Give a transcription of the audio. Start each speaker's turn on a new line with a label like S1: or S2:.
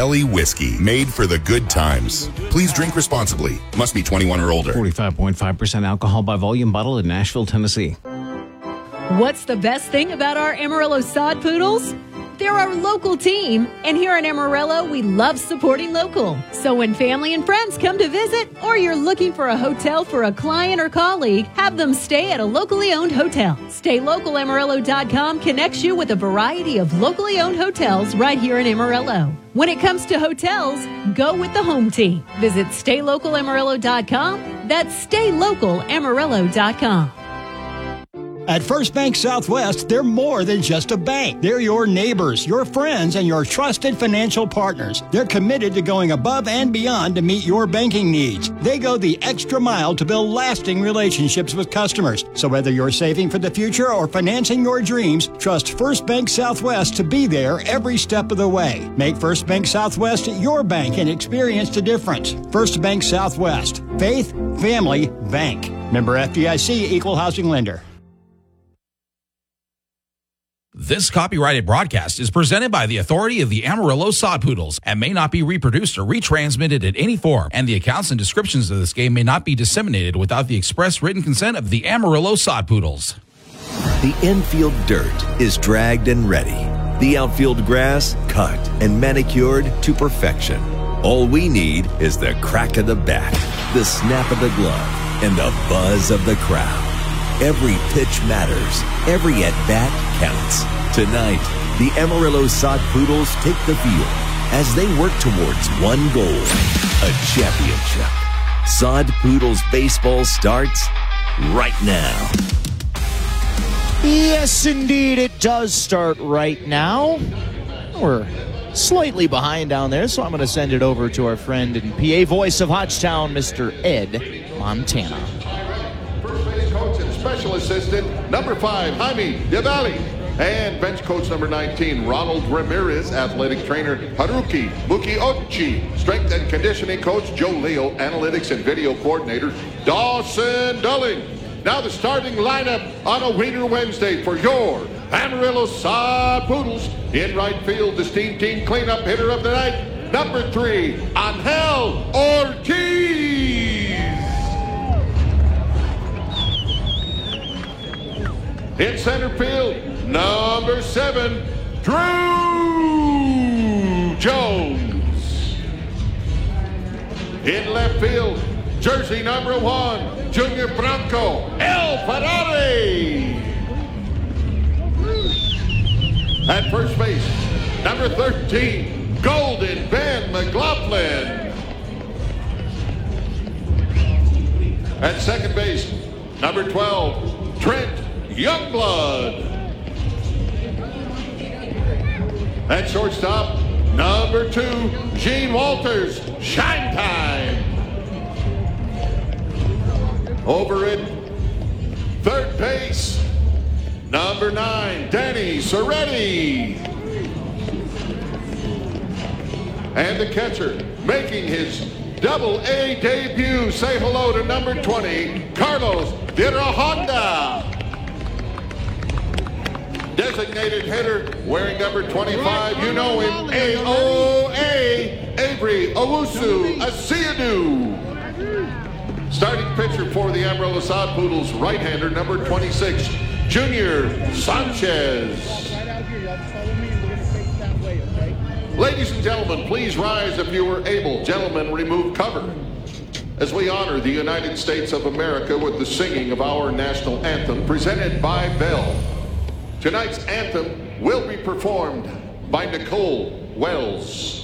S1: Belly Whiskey, made for the good times. Please drink responsibly. Must be 21 or older.
S2: 45.5% alcohol by volume, bottled in Nashville, Tennessee.
S3: What's the best thing about our Amarillo Sod Poodles? They're our local team, and here in Amarillo, we love supporting local. So when family and friends come to visit, or you're looking for a hotel for a client or colleague, have them stay at a locally owned hotel. StayLocalAmarillo.com connects you with a variety of locally owned hotels right here in Amarillo. When it comes to hotels, go with the home team. Visit StayLocalAmarillo.com. That's StayLocalAmarillo.com.
S4: At First Bank Southwest, they're more than just a bank. They're your neighbors, your friends, and your trusted financial partners. They're committed to going above and beyond to meet your banking needs. They go the extra mile to build lasting relationships with customers. So whether you're saving for the future or financing your dreams, trust First Bank Southwest to be there every step of the way. Make First Bank Southwest your bank and experience the difference. First Bank Southwest. Faith, family, bank. Member FDIC, Equal Housing Lender.
S5: This copyrighted broadcast is presented by the authority of the Amarillo Sod Poodles and may not be reproduced or retransmitted in any form, and the accounts and descriptions of this game may not be disseminated without the express written consent of the Amarillo Sod Poodles.
S6: The infield dirt is dragged and ready. The outfield grass cut and manicured to perfection. All we need is the crack of the bat, the snap of the glove, and the buzz of the crowd. Every pitch matters. Every at-bat counts. Tonight, the Amarillo Sod Poodles take the field as they work towards one goal, a championship. Sod Poodles baseball starts right now.
S7: Yes, indeed, it does start right now. We're slightly behind down there, so I'm going to send it over to our friend and PA voice of Hodgetown, Mr. Ed Montana.
S8: Special assistant, number 5, Jaime DeValley. And bench coach number 19, Ronald Ramirez. Athletic trainer, Haruki Mukiochi. Strength and conditioning coach, Joe Leo. Analytics and video coordinator, Dawson Dulling. Now the starting lineup on a Wiener Wednesday for your Amarillo Sod Poodles. In right field, the steam team cleanup hitter of the night, number 3, Angel Ortiz. In center field, number 7, Drew Jones. In left field, jersey number 1, Junior Franco El Ferrari. At first base, number 13, Golden Ben McLaughlin. At second base, number 12, Trent Youngblood. At shortstop, number 2, Gene Walters, Shine Time. Over at third base, number 9, Danny Soretti. And the catcher, making his Double-A debut, say hello to number 20, Carlos Virahonda. Designated hitter, wearing number 25, you know him, AOA, Avery Owusu Asiadu. Starting pitcher for the Amarillo Sod Poodles, right-hander, number 26, Junior Sanchez. Ladies and gentlemen, please rise if you are able. Gentlemen, remove cover as we honor the United States of America with the singing of our national anthem presented by Bell. Tonight's anthem will be performed by Nicole Wells.